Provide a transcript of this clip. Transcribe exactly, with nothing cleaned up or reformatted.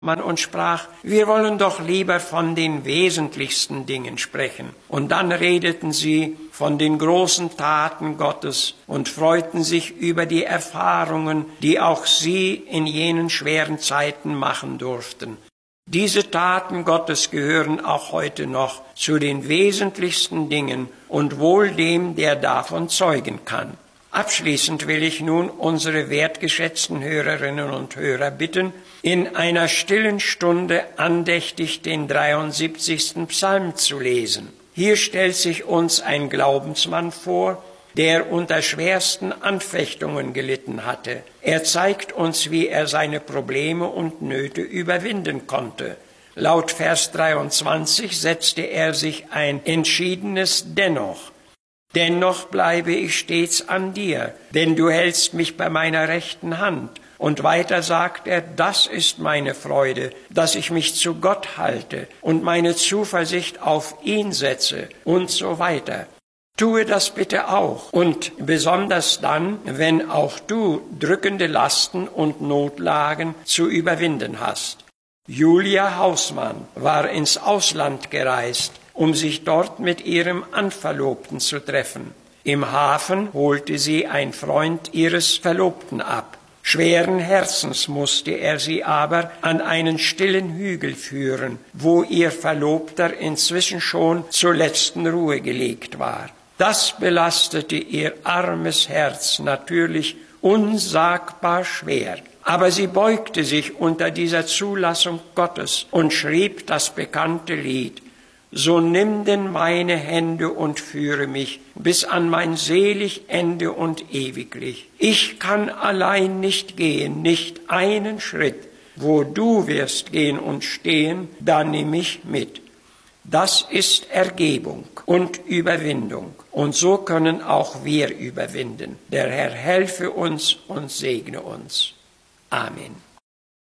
und sprach, wir wollen doch lieber von den wesentlichsten Dingen sprechen. Und dann redeten sie von den großen Taten Gottes und freuten sich über die Erfahrungen, die auch sie in jenen schweren Zeiten machen durften. Diese Taten Gottes gehören auch heute noch zu den wesentlichsten Dingen und wohl dem, der davon zeugen kann. Abschließend will ich nun unsere wertgeschätzten Hörerinnen und Hörer bitten, in einer stillen Stunde andächtig den dreiundsiebzigsten Psalm zu lesen. Hier stellt sich uns ein Glaubensmann vor, der unter schwersten Anfechtungen gelitten hatte. Er zeigt uns, wie er seine Probleme und Nöte überwinden konnte. Laut Vers dreiundzwanzig setzte er sich ein entschiedenes Dennoch. Dennoch bleibe ich stets an dir, denn du hältst mich bei meiner rechten Hand. Und weiter sagt er, das ist meine Freude, dass ich mich zu Gott halte und meine Zuversicht auf ihn setze und so weiter. Tue das bitte auch und besonders dann, wenn auch du drückende Lasten und Notlagen zu überwinden hast. Julia Hausmann war ins Ausland gereist, um sich dort mit ihrem Anverlobten zu treffen. Im Hafen holte sie ein Freund ihres Verlobten ab. Schweren Herzens musste er sie aber an einen stillen Hügel führen, wo ihr Verlobter inzwischen schon zur letzten Ruhe gelegt war. Das belastete ihr armes Herz natürlich unsagbar schwer. Aber sie beugte sich unter dieser Zulassung Gottes und schrieb das bekannte Lied: So nimm denn meine Hände und führe mich bis an mein selig Ende und ewiglich. Ich kann allein nicht gehen, nicht einen Schritt. Wo du wirst gehen und stehen, da nimm ich mit. Das ist Ergebung und Überwindung. Und so können auch wir überwinden. Der Herr helfe uns und segne uns. Amen.